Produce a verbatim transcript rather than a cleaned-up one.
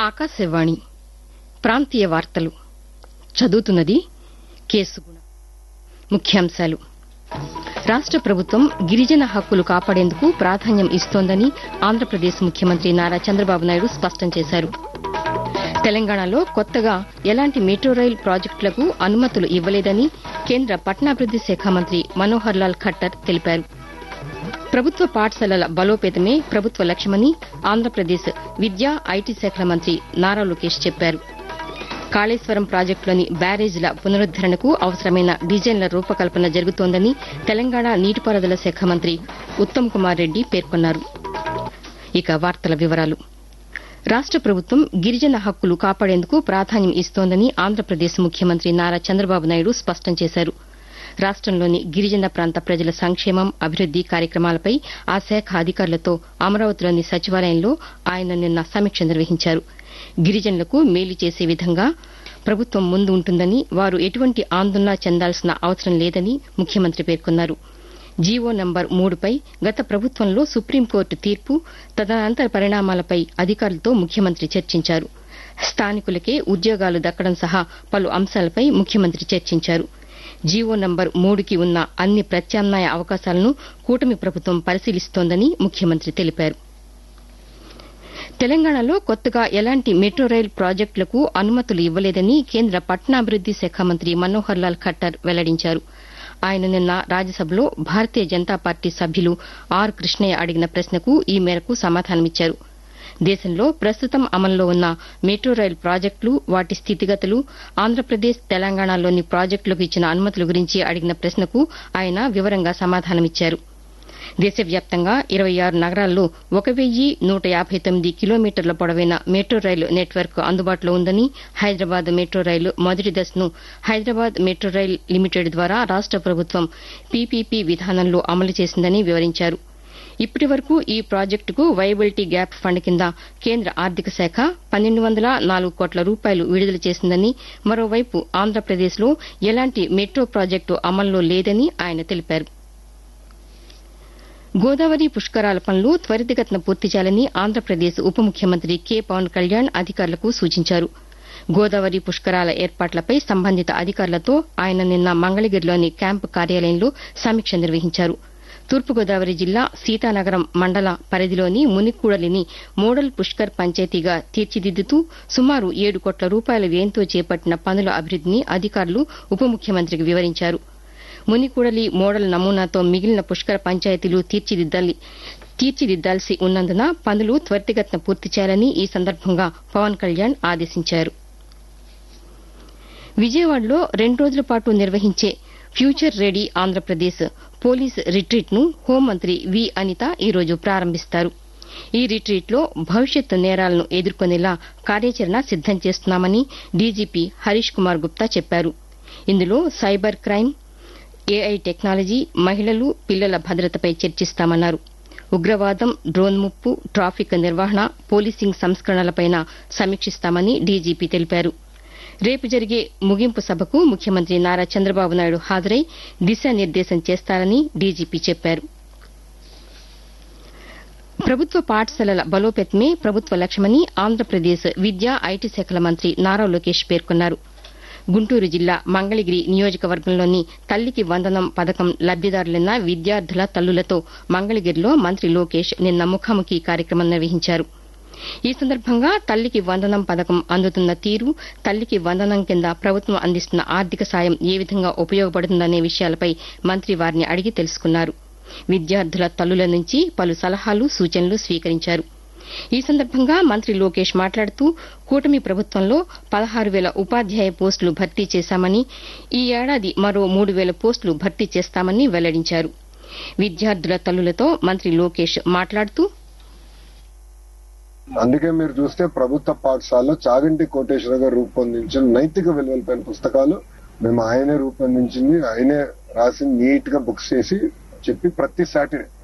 ఆకాశవాణి ప్రాంతీయ వార్తలు చదువుతున్నది కేసుగుణ. ముఖ్యాంశాలు. రాష్ట ప్రభుత్వం గిరిజన హక్కులు కాపాడేందుకు ప్రాధాన్యం ఇస్తోందని ఆంధ్రప్రదేశ్ ముఖ్యమంత్రి నారా చంద్రబాబు నాయుడు స్పష్టం చేశారు. తెలంగాణలో కొత్తగా ఎలాంటి మెట్రో రైల్ ప్రాజెక్టులకు అనుమతులు ఇవ్వలేదని కేంద్ర పట్టణాభివృద్ది శాఖ మంత్రి మనోహర్ లాల్ ఖట్టర్ తెలిపారు. ప్రభుత్వ పాఠశాలల బలోపేతమే ప్రభుత్వ లక్ష్యమని ఆంధ్రప్రదేశ్ విద్యా, ఐటీ శాఖల మంత్రి నారా లోకేష్ చెప్పారు. కాళేశ్వరం ప్రాజెక్టులోని బ్యారేజీల పునరుద్దరణకు అవసరమైన డిజైన్ల రూపకల్పన జరుగుతోందని తెలంగాణ నీటిపారుదల శాఖ మంత్రి ఉత్తమ్ కుమార్ రెడ్డి పేర్కొన్నారు. ఇక వార్తల వివరాలు. రాష్ట ప్రభుత్వం గిరిజన హక్కులు కాపాడేందుకు ప్రాధాన్యం ఇస్తోందని ఆంధ్రప్రదేశ్ ముఖ్యమంత్రి నారా చంద్రబాబు నాయుడు స్పష్టం చేశారు. రాష్టంలోని గిరిజన ప్రాంత ప్రజల సంక్షేమం, అభివృద్ది కార్యక్రమాలపై ఆ శాఖ అధికారులతో అమరావతిలోని సచివాలయంలో ఆయన నిన్న సమీక్ష నిర్వహించారు. గిరిజనులకు మేలు చేసే విధంగా ప్రభుత్వం ముందు ఉంటుందని, వారు ఎటువంటి ఆందోళన చెందాల్సిన అవసరం లేదని ముఖ్యమంత్రి పేర్కొన్నారు. జీవో నంబర్ మూడుపై గత ప్రభుత్వంలో సుప్రీంకోర్టు తీర్పు, తదనంతర పరిణామాలపై అధికారులతో ముఖ్యమంత్రి చర్చించారు. స్థానికులకే ఉద్యోగాలు దక్కడం సహా పలు అంశాలపై ముఖ్యమంత్రి చర్చించారు. జీవో నంబర్ మూడుకి ఉన్న అన్ని ప్రత్యామ్నాయ అవకాశాలను కూటమి ప్రభుత్వం పరిశీలిస్తోందని ముఖ్యమంత్రి తెలిపారు. తెలంగాణలో కొత్తగా ఎలాంటి మెట్రో రైల్ ప్రాజెక్టులకు అనుమతులు ఇవ్వలేదని కేంద్ర పట్టణాభివృద్ది శాఖ మంత్రి మనోహర్ లాల్ ఖట్టర్ వెల్లడించారు. ఆయన నిన్న రాజ్యసభలో భారతీయ జనతా పార్టీ సభ్యులు ఆర్ కృష్ణయ్య అడిగిన ప్రశ్నకు ఈ మేరకు సమాధానమిచ్చారు. దేశంలో ప్రస్తుతం అమల్లో ఉన్న మెట్రో రైల్ ప్రాజెక్టులు, వాటి స్థితిగతులు, ఆంధ్రప్రదేశ్, తెలంగాణలోని ప్రాజెక్టులకు ఇచ్చిన అనుమతుల గురించి అడిగిన ప్రశ్నకు ఆయన వివరంగా సమాధానమిచ్చారు. దేశవ్యాప్తంగా ఇరవై ఆరు నగరాల్లో ఒక వెయ్యి నూట యాబై తొమ్మిది కిలోమీటర్ల పొడవైన మెట్రో రైలు నెట్వర్క్ అందుబాటులో ఉందని, హైదరాబాద్ మెట్రో రైలు మొదటి దశను హైదరాబాద్ మెట్రో రైల్ లిమిటెడ్ ద్వారా రాష్ట ప్రభుత్వం పీపీపీ విధానంలో అమలు చేసిందని వివరించారు. ఇప్పటి వరకు ఈ ప్రాజెక్టుకు వయబిలిటీ గ్యాప్ ఫండ్ కింద కేంద్ర ఆర్థిక శాఖ పన్నెండు వందల నాలుగు కోట్ల రూపాయలు విడుదల చేసిందని, మరోవైపు ఆంధ్రప్రదేశ్లో ఎలాంటి మెట్రో ప్రాజెక్టు అమల్లో లేదని ఆయన తెలిపారు. గోదావరి పుష్కరాల పనులు త్వరితగతిన పూర్తి చేయాలని ఆంధ్రప్రదేశ్ ఉప ముఖ్యమంత్రి కె పవన్ కళ్యాణ్ అధికారులకు సూచించారు. గోదావరి పుష్కరాల ఏర్పాట్లపై సంబంధిత అధికారులతో ఆయన నిన్న మంగళగిరిలోని క్యాంపు కార్యాలయంలో సమీక్ష నిర్వహించారు. తూర్పుగోదావరి జిల్లా సీతానగరం మండల పరిధిలోని మునికూడలిని మోడల్ పుష్కర్ పంచాయతీగా తీర్చిదిద్దుతూ సుమారు ఏడు కోట్ల రూపాయల వ్యయంతో చేపట్టిన పనుల అభివృద్దిని అధికారులు ఉప ముఖ్యమంత్రికి వివరించారు. మునికూడలి మోడల్ నమూనాతో మిగిలిన పుష్కర పంచాయతీలు తీర్చిదిద్దాలి తీర్చిదిద్దాల్సి ఉన్నందున పనులు త్వరితగతిన పూర్తి చేయాలని ఈ సందర్భంగా పవన్ కళ్యాణ్ ఆదేశించారు. విజయవాడలో రెండు రోజుల పాటు నిర్వహించే future ready Andhra Pradesh police retreat ను హోంమంత్రి వి అనిత ఈరోజు ప్రారంభిస్తారు. ఈ రిట్రీట్లో భవిష్యత్ నేరాలను ఎదుర్కొనేలా కార్యాచరణ సిద్దం చేస్తున్నామని డీజీపీ హరీష్ కుమార్ గుప్తా చెప్పారు. ఇందులో సైబర్ క్రైమ్, ఏఐ టెక్నాలజీ, మహిళలు, పిల్లల భద్రతపై చర్చిస్తామన్నారు. ఉగ్రవాదం, డ్రోన్ ముప్పు, ట్రాఫిక్ నిర్వహణ, పోలీసింగ్ సంస్కరణలపై సమీక్షిస్తామని డీజీపీ తెలిపారు. రేపు జరిగే ముగింపు సభకు ముఖ్యమంత్రి నారా చంద్రబాబు నాయుడు హాజరై దిశానిర్దేశం చేస్తారని డీజీపీ చెప్పారు. ప్రభుత్వ పాఠశాలల బలోపేతమే ప్రభుత్వ లక్ష్యమని ఆంధ్రప్రదేశ్ విద్యా, ఐటీ శాఖల మంత్రి నారా లోకేష్ పేర్కొన్నారు. గుంటూరు జిల్లా మంగళగిరి నియోజకవర్గంలోని తల్లికి వందనం పథకం లబ్దిదారులైన విద్యార్థుల తల్లులతో మంగళగిరిలో మంత్రి లోకేష్ నిన్న ముఖాముఖి కార్యక్రమం నిర్వహించారు. ఈ సందర్భంగా తల్లికి వందనం పథకం అందుతున్న తీరు, తల్లికి వందనం కింద ప్రభుత్వం అందిస్తున్న ఆర్థిక సాయం ఏ విధంగా ఉపయోగపడుతుందనే విషయాలపై మంత్రి వారిని అడిగి తెలుసుకున్నారు. విద్యార్థుల తల్లుల నుంచి పలు సలహాలు, సూచనలు స్వీకరించారు. ఈ సందర్భంగా మంత్రి లోకేష్ మాట్లాడుతూ కూటమి ప్రభుత్వంలో పదహారు వేల ఉపాధ్యాయ పోస్టులు భర్తీ చేశామని, ఈ ఏడాది మరో మూడు వేల పోస్టులు భర్తీ చేస్తామని వెల్లడించారు. విద్యార్థుల తల్లులతో మంత్రి లోకేష్ మాట్లాడుతూ అందుకే మీరు చూస్తే ప్రభుత్వ పాఠశాలలో చాగంటి కోటేశ్వర గారు రూపొందించిన నైతిక విలువలపైన పుస్తకాలు మేము ఆయనే రూపొందించింది, ఆయనే రాసి నీట్ గా బుక్స్ చేసి చెప్పి ప్రతి సాటర్డే